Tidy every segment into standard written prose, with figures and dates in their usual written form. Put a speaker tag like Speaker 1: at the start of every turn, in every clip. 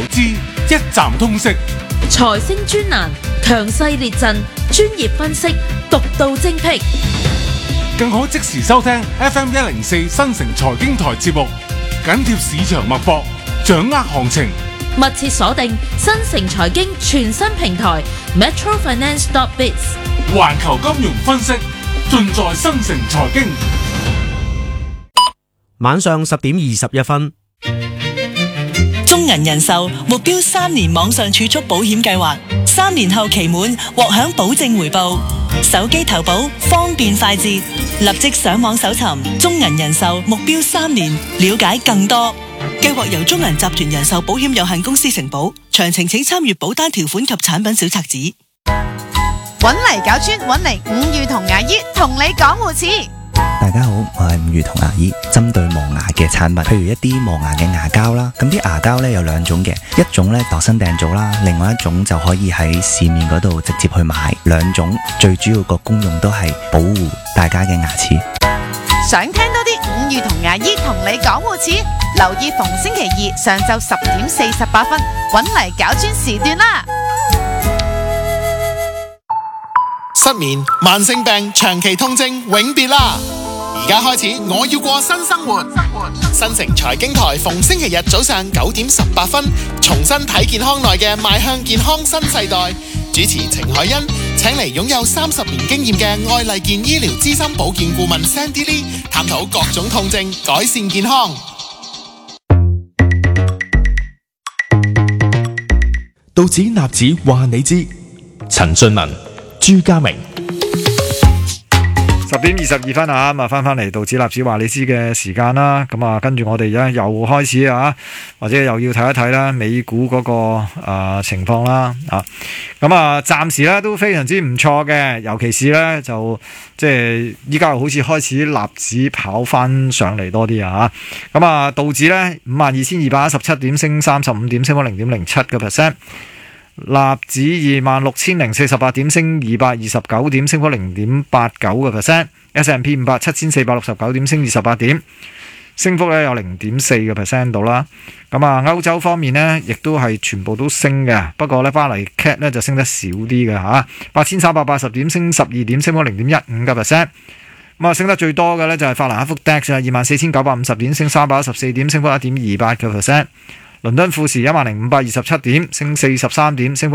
Speaker 1: 資一站通識，
Speaker 2: 財星專欄強勢列陣，專業分析，獨到精闢，
Speaker 1: 更可即時收聽 FM104新城財經台節目，緊貼市場脈搏，掌握行情。
Speaker 2: 密切鎖定新城財經全新平台 metrofinance.biz，
Speaker 1: 環球金融分析盡在新城財經。
Speaker 3: 晚上10點21分。
Speaker 4: 中銀人壽目標3年網上儲蓄保險計劃，3年後期滿獲享保證回報，手機投保方便快捷，立即上網搜尋中銀人壽目標3年，了解更多。計劃由中銀集團人壽保險有限公司承保，詳情請參閱保單條款及產品小冊子。
Speaker 5: 搵嚟搞專，搵嚟伍裕同牙醫同你講護齒。
Speaker 6: 大家好，我係伍裕同牙醫，針對磨牙嘅產品，譬如一啲磨牙嘅牙膠啦，咁啲牙膠呢有兩種嘅，一種呢度身訂造啦，另外一種就可以喺市面嗰度直接去買，兩種最主要個功用都係保護大家嘅牙齒。
Speaker 5: 想聽多啲伍裕同牙醫同你講護齒，留意逢星期二上晝10點48分，搵嚟搞專時段啦。
Speaker 7: 失眠、慢性病、長期痛症永別啦！而家開始，我要過新生活。新城財經台逢星期日早上9點18分，重新睇健康內嘅邁向健康新世代。主持程海欣請嚟擁有30年經驗嘅愛麗健醫療資深保健顧問 Sandy Lee， 探討各種痛症，改善健康。
Speaker 8: 道指納指話你知，陳俊文、朱家明。
Speaker 9: 10點22分啊，咁啊翻嚟道指納指話你知嘅時間啦，咁啊跟住我哋而家又開始啊，或者又要睇一睇啦美股嗰個情況啦啊，咁啊暫時咧都非常之唔錯嘅，尤其是咧就即係依家好似開始納指跑翻上嚟多啲啊，咁啊道指咧52,217點升35點，升幅 0.07%。納指26,048點升229點，升幅 0.89%。S&P 500 7,469點升28點，升幅咧有 0.4% 度啦。咁啊歐洲方面呢亦都係全部都升嘅，不過咧巴黎 CAC 咧就升得少啲嘅吓，8,380點升12點，升幅 0.15%。咁啊升得最多嘅咧就係法蘭克福 DAX 24,950點升314點，升幅 1.28%。倫敦富時10,527點升43點，升幅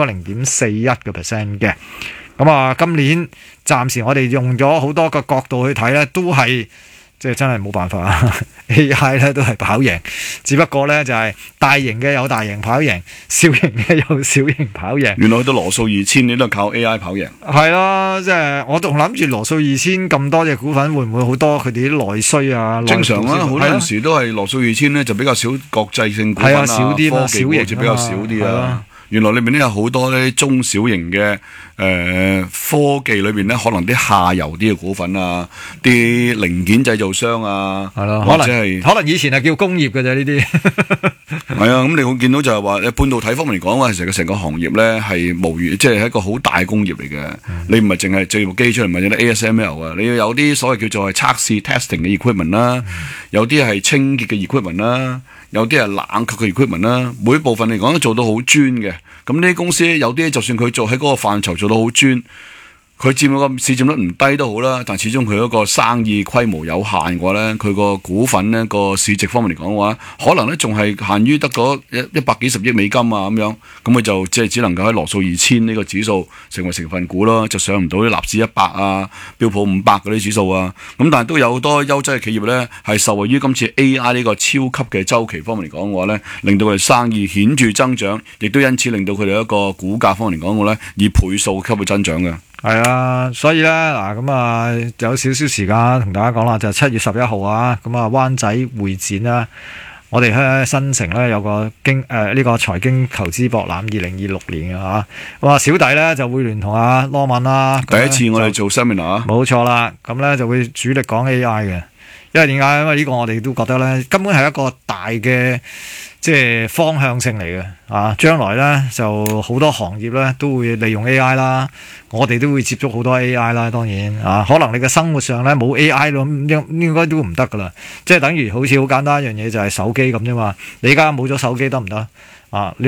Speaker 9: 0.41% 嘅。咁啊今年暫時我哋用咗好多個角度去睇咧，都係即係真係冇辦法啊！AI 咧都係跑贏，只不過咧就係大型嘅有大型跑贏，小型嘅有小型跑贏。
Speaker 10: 原來去到羅素2000，你都係靠 AI 跑贏。
Speaker 9: 係咯，即係我仲諗住羅素2000咁多隻股份，會唔會好多佢哋啲內需啊？
Speaker 10: 正常啊，好多陣時都係羅素2000咧，就比較少國際性股份啊，
Speaker 9: 少啲
Speaker 10: 科技股就比較少啲啊。原來裏面咧有好多咧中小型嘅科技裏邊咧，可能啲下游啲嘅股份啊，啲零件製造商啊，
Speaker 9: 係咯，
Speaker 10: 或者係
Speaker 9: 可能以前係叫工業嘅啫呢啲。
Speaker 10: 係啊，咁你會見到就係話，半導體方面嚟講話，其實成個行業咧係無餘，即係一個好大工業嚟嘅。你唔係淨係製部機出嚟，唔係淨係 ASML 啊，你要有啲所謂叫做係測試 testing 嘅 equipment 啦，有啲係清潔嘅 equipment 啦。有啲係冷卻嘅 equipment 啦，每一部分嚟講都做到好專嘅。咁呢啲公司有啲就算佢做喺嗰個範疇做到好專，佢佔嗰個市佔率唔低都好啦，但始終佢嗰個生意規模有限嘅話咧，佢個股份咧個市值方面嚟講嘅話，可能咧仲係限於得嗰100幾十億美金啊咁樣，咁佢就即係只能夠喺羅素2000呢個指數成為成分股咯，就上唔到啲納指100啊、標普500嗰啲指數啊。咁但係都有好多優質嘅企業咧，係受惠於今次 AI 呢個超級嘅週期方面嚟講嘅話咧，令到佢哋生意顯著增長，亦都因此令到佢哋一個股價方面嚟講嘅話咧，以倍數級嘅增長嘅。
Speaker 9: 係啊，所以咧嗱，咁啊有少少時間同大家講啦，就係7月11號啊，咁啊灣仔會展啦，我哋喺新城咧有個呢個財經投資博覽2026年嘅嚇，咁啊小弟咧就會聯同阿羅文啦，
Speaker 10: 第一次我哋做 seminar，
Speaker 9: 冇錯啦，咁咧就會主力講 AI 嘅，因為點解？因為呢個我哋都覺得咧根本係一個大嘅即係方向性嚟嘅啊！將來咧就好多行業咧都會利用 AI 啦，我哋都會接觸好多 AI 啦。當然啊，可能你嘅生活上咧冇 AI 咯，應該都唔得噶啦。即係等於好似好簡單一樣嘢就係手機咁啫嘛。你而家冇咗手機得唔得啊？